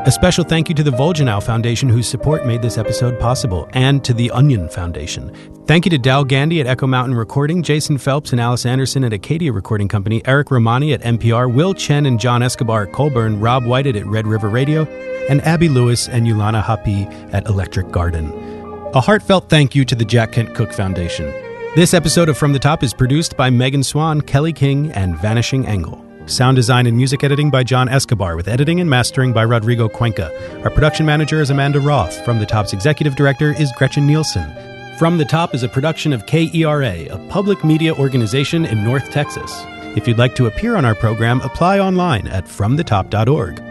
A special thank you to the Volgenau Foundation, whose support made this episode possible, and to the Onion Foundation. Thank you to Dal Gandy at Echo Mountain Recording, Jason Phelps and Alice Anderson at Acadia Recording Company, Eric Romani at NPR, Will Chen and John Escobar at Colburn, Rob Whited at Red River Radio, and Abby Lewis and Yulana Hapi at Electric Garden. A heartfelt thank you to the Jack Kent Cooke Foundation. This episode of From the Top is produced by Megan Swan, Kelly King, and Vanishing Angle. Sound design and music editing by John Escobar, with editing and mastering by Rodrigo Cuenca. Our production manager is Amanda Roth. From the Top's executive director is Gretchen Nielsen. From the Top is a production of KERA, a public media organization in North Texas. If you'd like to appear on our program, apply online at fromthetop.org.